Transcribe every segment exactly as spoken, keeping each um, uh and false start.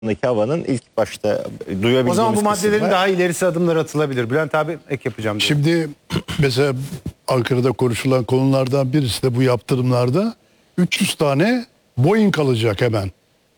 havanın ilk başta duyabildiğimiz O zaman bu maddelerin kısımlar. daha ilerisi adımlar atılabilir. Bülent abi ek yapacağım diyor. Şimdi mesela Ankara'da konuşulan konulardan birisi de bu yaptırımlarda üç yüz tane Boeing alacak hemen.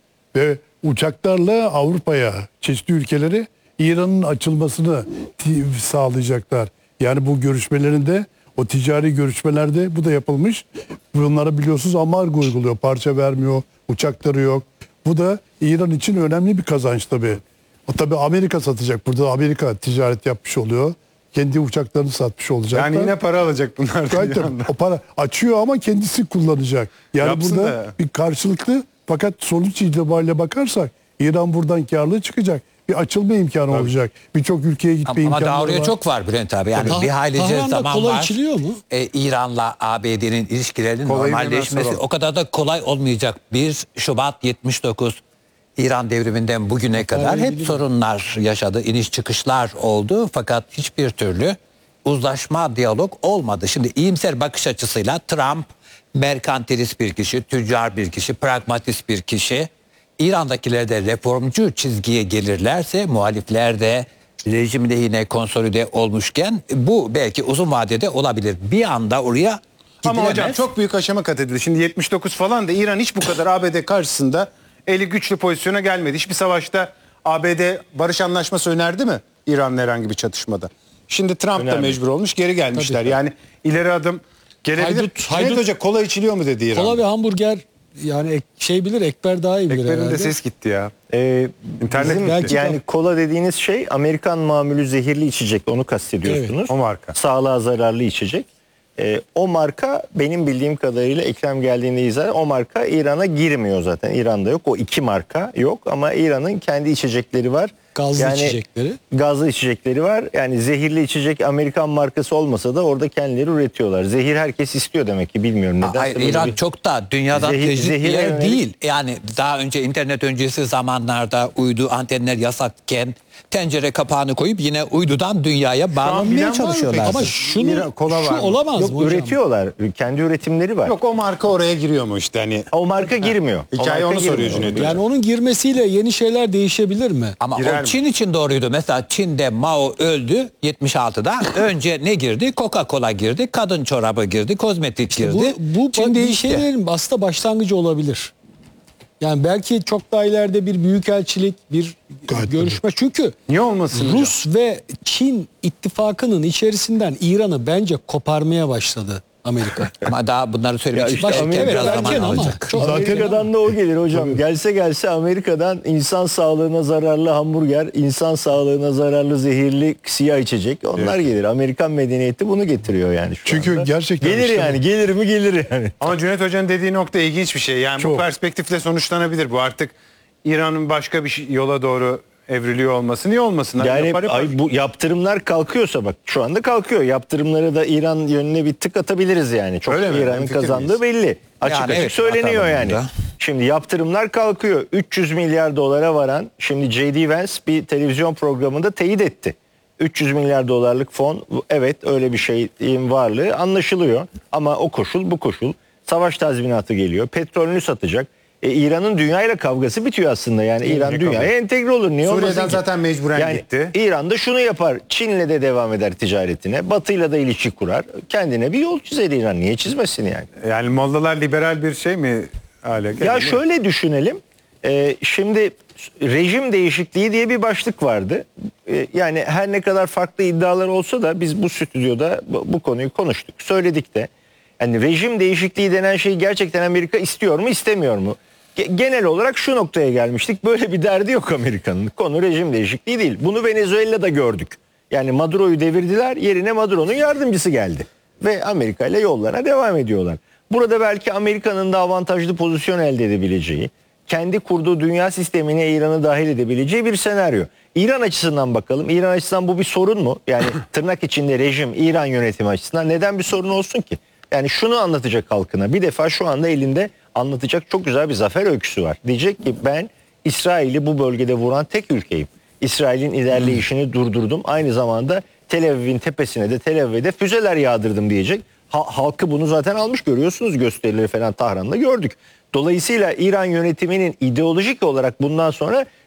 Ve uçaklarla Avrupa'ya, çeşitli ülkelere İran'ın açılmasını sağlayacaklar. Yani bu görüşmelerinde, o ticari görüşmelerde bu da yapılmış. Bunlara biliyorsunuz ambargo uyguluyor. Parça vermiyor, uçakları yok. Bu da İran için önemli bir kazanç tabii. O tabii Amerika satacak. Burada Amerika ticaret yapmış oluyor. Kendi uçaklarını satmış olacaklar. Yani yine para alacak bunlar. Gayet tabii. O para açıyor ama kendisi kullanacak. Yani Yapsın burada da. bir karşılıklı, fakat sonuç itibariyle bakarsak İran buradan karlı çıkacak. Bir açılma imkanı Tabii. olacak. Birçok ülkeye gitme Ama imkanları daha oraya var. çok var Bülent abi. Yani Tabii. bir haylice Tahran'da zaman kola var. içiliyor mu? E, İran'la A B D'nin ilişkilerinin Kolayı hemen normalleşmesi soralım. o kadar da kolay olmayacak. bir Şubat yetmiş dokuz İran devriminden bugüne kadar hep sorunlar yaşadı. İniş çıkışlar oldu. Fakat hiçbir türlü uzlaşma, diyalog olmadı. Şimdi iyimser bakış açısıyla Trump merkantilist bir kişi, tüccar bir kişi, pragmatist bir kişi. İran'dakiler de reformcu çizgiye gelirlerse, muhalifler de rejim lehine konsolide olmuşken bu belki uzun vadede olabilir. Bir anda oraya Ama gidilemez. hocam çok büyük aşama kat edildi. Şimdi yetmiş dokuz falan da İran hiç bu kadar A B D karşısında eli güçlü pozisyona gelmedi. Hiçbir savaşta A B D barış anlaşması önerdi mi İran'la herhangi bir çatışmada? Şimdi Trump da Önermedi. mecbur olmuş, geri gelmişler. Tabii. Yani ileri adım gelebilir. Haydut- Cüneyt haydut- Hoca kola içiliyor mu dedi İran. Kola ve hamburger, yani ek- şey bilir, Ekber daha iyi bilir Ekber'in de herhalde. ses gitti ya. Ee, İnternet bizim gitti. yani kola dediğiniz şey Amerikan mamülü zehirli içecek, onu kastediyorsunuz. Evet, o marka. Sağlığa zararlı içecek. Ee, o marka benim bildiğim kadarıyla Ekrem geldiğinde izah, o marka İran'a girmiyor zaten. İran'da yok. O iki marka yok ama İran'ın kendi içecekleri var. Gazlı Yani içecekleri. Gazlı içecekleri var. Yani zehirli içecek Amerikan markası olmasa da orada kendileri üretiyorlar. Zehir herkes istiyor demek ki, bilmiyorum neden. Hayır, Tabii İran bir- çok da dünyadan Zehir- tecrit bir zehire yer yönelik- değil. Yani daha önce internet öncesi zamanlarda uydu antenler yasakken tencere kapağını koyup yine uydudan dünyaya bilen var bağlanmaya mı çalışıyorlar. peki? Ama şunu, İran- kola şu var mı? olamaz Yok, mı hocam? üretiyorlar. Kendi üretimleri var. Yok, o marka oraya giriyor mu işte hani? O marka girmiyor. O Hikaye marka onu soruyor girmiyor. Cüneyt Hoca. Yani onun girmesiyle yeni şeyler değişebilir mi? Ama Girer o mi? Çin için doğruydu. Mesela Çin'de Mao öldü yetmiş altıda. Önce ne girdi? Coca-Cola girdi, kadın çorabı girdi, kozmetik girdi. Bu, bu Çin bir değişti. şeylerin aslında başlangıcı olabilir. Yani belki çok daha ileride bir büyükelçilik, bir Gayet görüşme. Çünkü Niye olmasın hocam? Rus ve Çin ittifakının içerisinden İran'ı bence koparmaya başladı Amerika. Ama daha bunları söylemek Ya için işte başka Amerika biraz erken zaman ama alacak. çok Amerika'dan da o gelir hocam. Gelse gelse Amerika'dan insan sağlığına zararlı hamburger, insan sağlığına zararlı zehirli siyah içecek. Onlar gelir. Amerikan medeniyeti bunu getiriyor yani şu Çünkü anda. gerçekten gelir işte yani. bu. Gelir mi gelir yani. Ama Cüneyt Hoca'nın dediği nokta ilginç bir şey. Yani bu Çok. perspektifle sonuçlanabilir. Bu artık İran'ın başka bir şey- yola doğru evriliyor olması. Niye olmasın? Hani Yani yapar yapar. ay, bu yaptırımlar kalkıyorsa, bak şu anda kalkıyor. Yaptırımları da İran yönüne bir tık atabiliriz yani. Çok Öyle mi? İran'ın Hemfikir kazandığı miyiz? belli. Açık Yani açık evet, söyleniyor atalım yani. bunu da. Şimdi yaptırımlar kalkıyor. üç yüz milyar dolara varan, şimdi J D Vance bir televizyon programında teyit etti. üç yüz milyar dolarlık fon, evet öyle bir şeyin varlığı anlaşılıyor. Ama o koşul bu koşul. Savaş tazminatı geliyor. Petrolünü satacak. E, İran'ın dünyayla kavgası bitiyor aslında. Yani İran ne dünyaya kavga? entegre olur. Niye Suriye'den olmasın ki? zaten mecburen yani, gitti. İran da şunu yapar. Çin'le de devam eder ticaretine. Batı'yla da ilişki kurar. Kendine bir yol çizer İran. Niye çizmesin yani? Yani Mollalar liberal bir şey mi hale geldi? Ya şöyle düşünelim. Ee, şimdi rejim değişikliği diye bir başlık vardı. Ee, yani her ne kadar farklı iddialar olsa da biz bu stüdyoda bu, bu konuyu konuştuk. Söyledik de. Yani rejim değişikliği denen şeyi gerçekten Amerika istiyor mu, istemiyor mu? Ge- Genel olarak şu noktaya gelmiştik. Böyle bir derdi yok Amerika'nın. Konu rejim değişikliği değil. Bunu Venezuela'da gördük. Yani Maduro'yu devirdiler. Yerine Maduro'nun yardımcısı geldi. Ve Amerika ile yollarına devam ediyorlar. Burada belki Amerika'nın da avantajlı pozisyon elde edebileceği, kendi kurduğu dünya sistemine İran'ı dahil edebileceği bir senaryo. İran açısından bakalım. İran açısından bu bir sorun mu? Yani tırnak içinde rejim, İran yönetimi açısından neden bir sorun olsun ki? Yani şunu anlatacak halkına. Bir defa şu anda elinde anlatacak çok güzel bir zafer öyküsü var. Diyecek ki ben İsrail'i bu bölgede vuran tek ülkeyim. İsrail'in ilerleyişini durdurdum. Aynı zamanda Tel Aviv'in tepesine de Tel Aviv'e de füzeler yağdırdım diyecek. Ha, halkı bunu zaten almış, görüyorsunuz, gösterileri falan Tahran'da gördük. Dolayısıyla İran yönetiminin ideolojik olarak bundan sonra